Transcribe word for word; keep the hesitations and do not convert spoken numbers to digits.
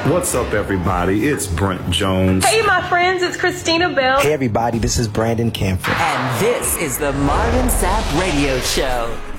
What's up, everybody? It's Brent Jones. Hey, my friends, it's Christina Bell. Hey, everybody, this is Brandon Camford. And this is the Marvin Sapp Radio Show.